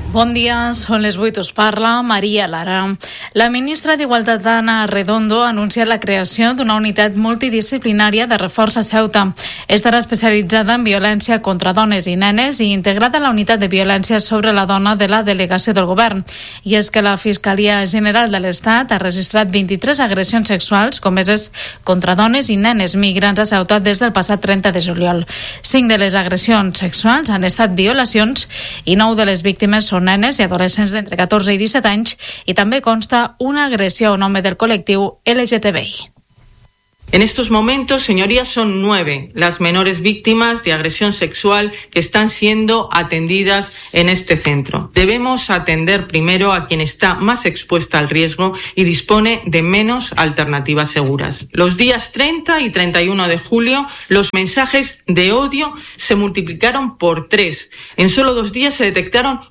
Bon dia, són les 8, us parla Maria Lara. La ministra d'Igualtat, Ana Redondo, ha anunciat la creació d'una unitat multidisciplinària de reforç a Ceuta. Estarà especialitzada en violència contra dones i nenes i integrada a la unitat de violència sobre la dona de la delegació del govern. I és que la Fiscalia General de l'Estat ha registrat 23 agressions sexuals comeses contra dones i nenes migrants a Ceuta des del passat 30 de juliol. 5 de les agressions sexuals han estat violacions i 9 de les víctimes són nenes i adolescents d'entre 14 i 17 anys i també consta una agressió a un home del col·lectiu LGTBI. En estos momentos, señorías, son 9 las menores víctimas de agresión sexual que están siendo atendidas en este centro. Debemos atender primero a quien está más expuesta al riesgo y dispone de menos alternativas seguras. Los días 30 y 31 de julio, los mensajes de odio se multiplicaron por 3. En solo 2 días se detectaron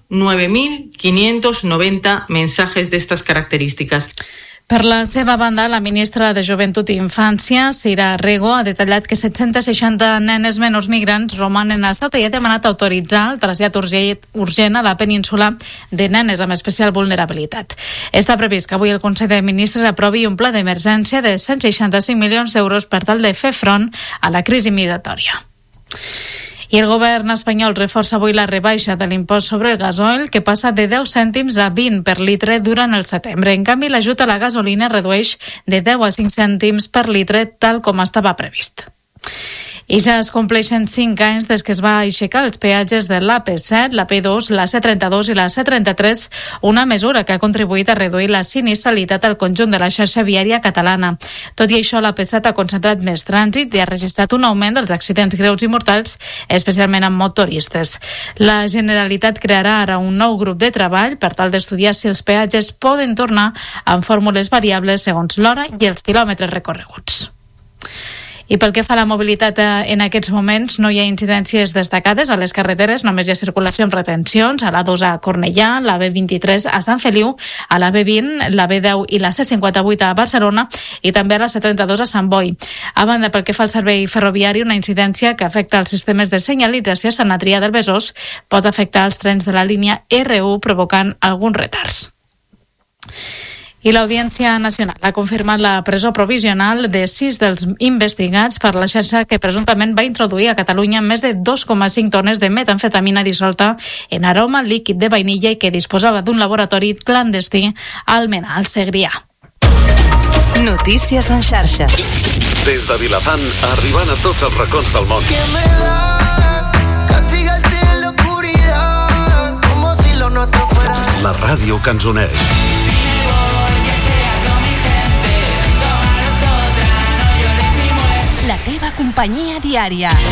9.590 mensajes de estas características. Per la seva banda, la ministra de Joventut i Infància, Sira Rego, ha detallat que 760 nenes menors migrants romanen a Ceuta i ha demanat autoritzar el trasllat urgent a la península de nenes amb especial vulnerabilitat. Està previst que avui el Consell de Ministres aprovi un pla d'emergència de 165 milions d'euros per tal de fer front a la crisi migratòria. I el govern espanyol reforça avui la rebaixa de l'impost sobre el gasoil, que passa de 10 cèntims a 20 per litre durant el setembre. En canvi, l'ajut a la gasolina redueix de 10 a 5 cèntims per litre, tal com estava previst. I ja es compleixen 5 anys des que es va aixecar els peatges de l'AP7, l'AP2, la C32 i la C33, una mesura que ha contribuït a reduir la sinistralitat al conjunt de la xarxa viària catalana. Tot i això, l'AP7 ha concentrat més trànsit i ha registrat un augment dels accidents greus i mortals, especialment amb motoristes. La Generalitat crearà ara un nou grup de treball per tal d'estudiar si els peatges poden tornar amb fórmules variables segons l'hora i els quilòmetres recorreguts. I pel que fa a la mobilitat, en aquests moments no hi ha incidències destacades a les carreteres, només hi ha circulació amb retencions a l'A2 a Cornellà, la B23 a Sant Feliu, a la B20, la B10 i la C58 a Barcelona i també a la C32 a Sant Boi. A banda, pel que fa al servei ferroviari, una incidència que afecta els sistemes de senyalització a Sant Adrià del Besòs pot afectar els trens de la línia R1 provocant alguns retards. I l'Audiència Nacional ha confirmat la presó provisional de 6 dels investigats per la xarxa que presumptament va introduir a Catalunya més de 2,5 tones de metamfetamina dissolta en aroma líquid de vainilla i que disposava d'un laboratori clandestí a Almenar, al Segrià. Notícies en xarxa. Des de Vilafant, arribant a tots els racons del món. La ràdio que ens uneix. La teva companyia diària.